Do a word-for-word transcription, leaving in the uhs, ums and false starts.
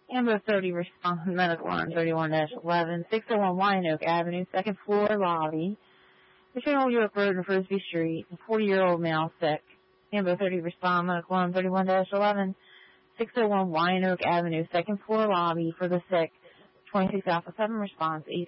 Amber thirty response medical line thirty-one dash eleven, six oh one Wyandotte Avenue, second floor lobby. Between Old York Road and Frisbee Street, a forty-year-old male sick. Amber thirty respond medical line thirty-one dash eleven, six oh one Wyandotte Avenue, second floor lobby for the sick. twenty-six Alpha seven response, eight